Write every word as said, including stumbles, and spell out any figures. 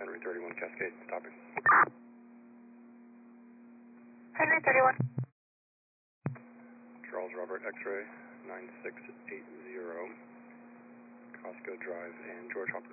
Henry thirty-one Cascade, stopping. Henry thirty-one. Charles Robert X-ray, nine six eight zero, Costco Drive and George Hopper.